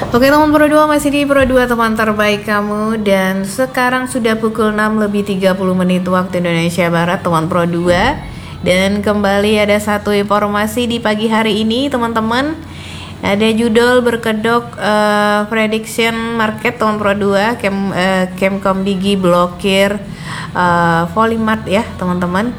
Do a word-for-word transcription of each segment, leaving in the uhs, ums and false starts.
Oke teman Pro dua, masih di Pro dua teman terbaik kamu. Dan sekarang sudah pukul enam lebih tiga puluh menit waktu Indonesia Barat teman Pro dua. Dan kembali ada satu informasi di pagi hari ini teman-teman. Ada judul berkedok uh, prediction market teman Pro dua. Kem, uh, Kemkomdigi blokir uh, Polymarket ya teman-teman.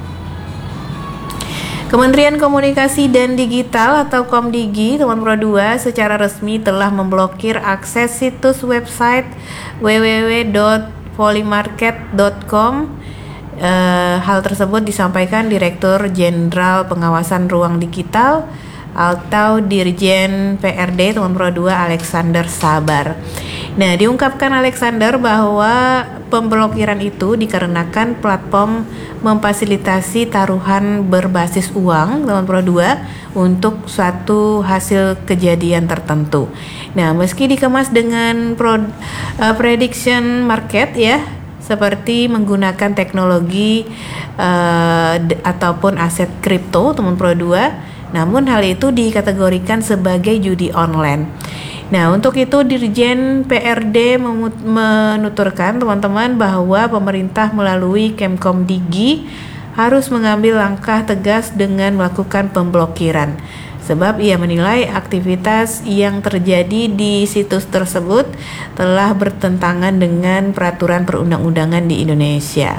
Kementerian Komunikasi dan Digital atau Komdigi teman Pro dua secara resmi telah memblokir akses situs website w w w titik polymarket titik com. Uh, hal tersebut disampaikan Direktur Jenderal Pengawasan Ruang Digital atau Dirjen P R D teman Pro dua Alexander Sabar. Nah, diungkapkan Alexander bahwa pemblokiran itu dikarenakan platform memfasilitasi taruhan berbasis uang teman Pro dua untuk suatu hasil kejadian tertentu. Nah, meski dikemas dengan pro, uh, prediction market ya, seperti menggunakan teknologi uh, d- ataupun aset kripto teman Pro dua, namun hal itu dikategorikan sebagai judi online. Nah, untuk itu Dirjen P R D memut- menuturkan teman-teman bahwa pemerintah melalui Kemkomdigi harus mengambil langkah tegas dengan melakukan pemblokiran. Sebab ia menilai aktivitas yang terjadi di situs tersebut telah bertentangan dengan peraturan perundang-undangan di Indonesia.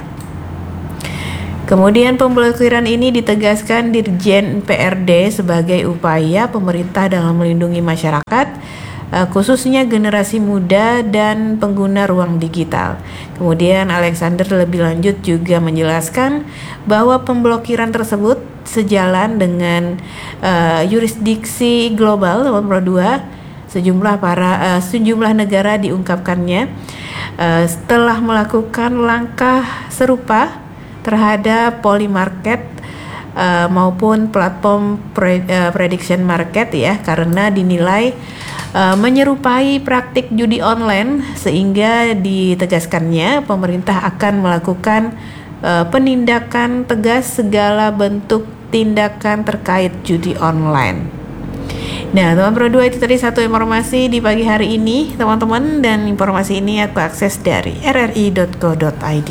Kemudian pemblokiran ini ditegaskan Dirjen P R D sebagai upaya pemerintah dalam melindungi masyarakat, khususnya generasi muda dan pengguna ruang digital. Kemudian Alexander lebih lanjut juga menjelaskan bahwa pemblokiran tersebut sejalan dengan uh, yurisdiksi global teman Pro dua. Sejumlah para uh, sejumlah negara diungkapkannya uh, setelah melakukan langkah serupa terhadap Polymarket uh, maupun platform pre, uh, prediction market ya, karena dinilai Uh, menyerupai praktik judi online, sehingga ditegaskannya pemerintah akan melakukan uh, penindakan tegas segala bentuk tindakan terkait judi online. Nah, teman Pro dua, itu tadi satu informasi di pagi hari ini teman-teman, dan informasi ini aku akses dari r r i titik co titik i d.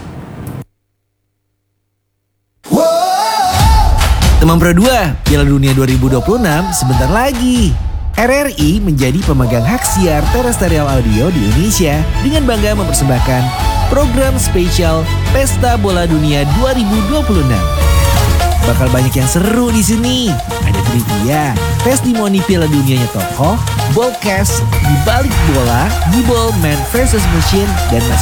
Teman Pro dua, Piala Dunia dua ribu dua puluh enam sebentar lagi. R R I menjadi pemegang hak siar terestrial audio di Indonesia dengan bangga mempersembahkan program spesial Pesta Bola Dunia dua ribu dua puluh enam. Bakal banyak yang seru di sini. Ada trivia, testimoni Piala Dunianya tokoh, ballcast, di balik bola, gibol, man versus machine, dan masih